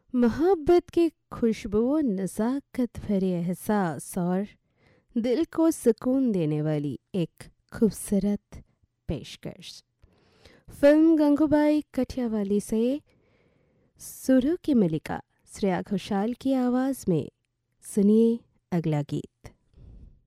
मोहब्बत की खुशबू, नज़ाकत भरे एहसास और दिल को सुकून देने वाली एक खूबसूरत पेशकश। फिल्म गंगूबाई कठियावाली से सुरों की मलिका श्रेया घोषाल की आवाज़ में सुनिए अगला गीत।